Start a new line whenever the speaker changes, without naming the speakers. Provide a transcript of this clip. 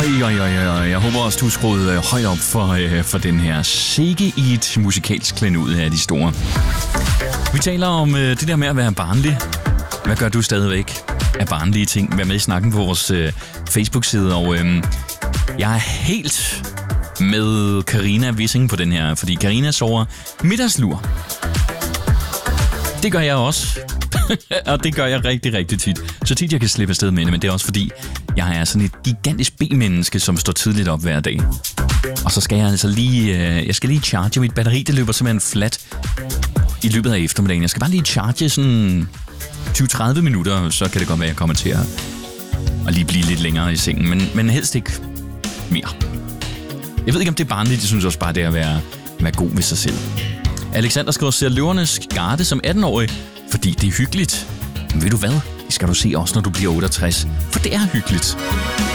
Jeg håber også, du er skruet højt op for den her sikke i et musikalsk klenod af de store. Vi taler om det der med at være barnlig. Hvad gør du stadigvæk af barnlige ting? Vær med i snakken på vores Facebook-side, og jeg er helt med Karina Wissing på den her, fordi Karina sover middagslur. Det gør jeg også. Og det gør jeg rigtig, rigtig tit. Så tit jeg kan slippe afsted med det, men det er også fordi, jeg er sådan et gigantisk B-menneske, som står tidligt op hver dag. Og så skal jeg altså lige charge mit batteri. Det løber simpelthen flat i løbet af eftermiddagen. Jeg skal bare lige charge sådan 20-30 minutter, så kan det godt være, at jeg kommer til at lige blive lidt længere i sengen. Men helst ikke mere. Jeg ved ikke, om det er barnligt. Jeg synes også bare, det er at være god ved sig selv. Alexander skriver, ser Løvernes Garde som 18-årig, fordi det er hyggeligt. Men ved du hvad? Det skal du se også, når du bliver 68. For det er hyggeligt.